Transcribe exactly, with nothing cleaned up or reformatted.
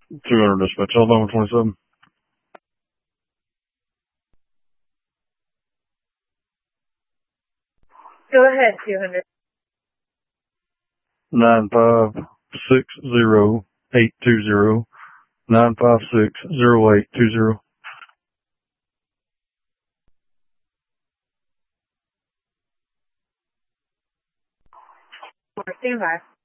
two hundred dispatch, Alabama twenty-seven. Go ahead, two hundred. Nine five six zero eight two zero. Nine five six zero eight two zero. Stand by.